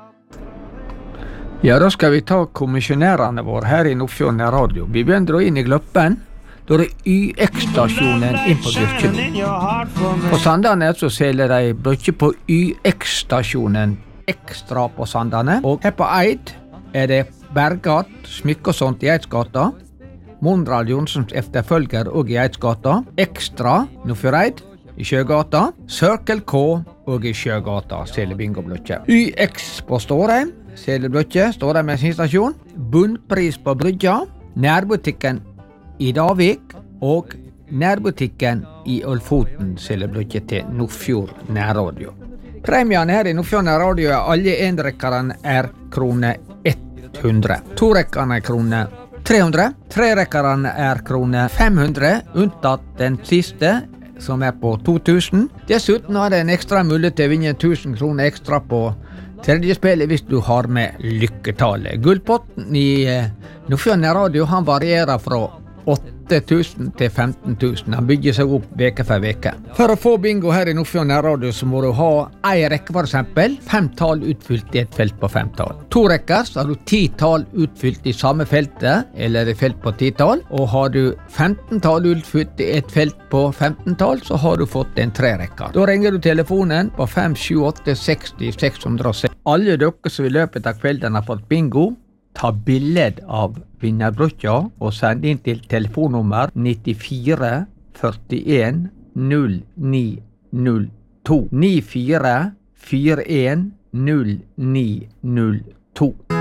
Ja, da skal vi ta kommisjonærene våre her i Nordfjord Radio. Vi begynner da inn i Gløppen. Da er YX-stasjonen inn på Bjørkjelo. På Sandane så selger de brødje på YX-stasjonen ekstra på Sandane. Og her på Eid er det Bergat, smykke og sånt i Eidsgata. Mondrad Jonsens efterfølger og i Eidsgata. Ekstra, Nordfjord Eid, i Sjøgata. Circle K og i Sjøgata selger bingoblødje. YX på Stårheim. Seleblødje, Stårheim bensinstasjon. Bunnpris på brygja. Nærbutikken i Davik og nærbutikken i Ølfoten seleblødje til Nordfjord Nærradio. Premiene her i Nordfjord Nærradio er alle enrekkerne er krone 100. Torekkerne er krone 300. Trerekkerne er krone 500, unntatt den siste, som er på 2000. Dessuten har det en ekstra mulighet til å vinne 1000 kroner ekstra på tredje spillet hvis du har med lykketallet. Gullpotten i Nordfjord Radio, han varierer fra 8.000 til 15.000. Han bygger seg opp veke for veke. For å få bingo her i Nordfjord Radio så må du ha ei rekke for eksempel. 5 tall utfylt i et felt på 5 tall. 2 rekker så har du 10 tall utfylt i samme feltet, eller et felt på 10 tall. Og har du 15 tall utfylt i et felt på 15 tall, så har du fått en 3 rekker. Da ringer du telefonen på 578 60 606. Alle dere som i løpet av kvelden har fått bingo, ta bilde av vinnerbrødja og send inn til telefonnummer 94 41 0902. 94 41 0902.